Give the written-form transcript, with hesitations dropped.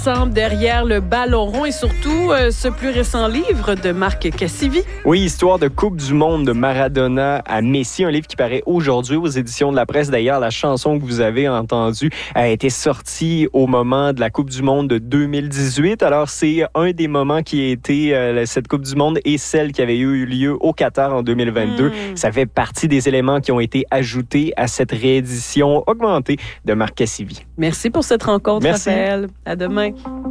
Ensemble derrière le ballon rond et surtout ce plus récent livre de Marc Cassivi. Oui, histoire de Coupe du monde de Maradona à Messi, un livre qui paraît aujourd'hui aux éditions de la presse. D'ailleurs, la chanson que vous avez entendue a été sortie au moment de la Coupe du monde de 2018. Alors, c'est un des moments qui a été cette Coupe du monde et celle qui avait eu lieu au Qatar en 2022. Ça fait partie des éléments qui ont été ajoutés à cette réédition augmentée de Marc Cassivi. Merci pour cette rencontre, Merci. Raphaël. À demain.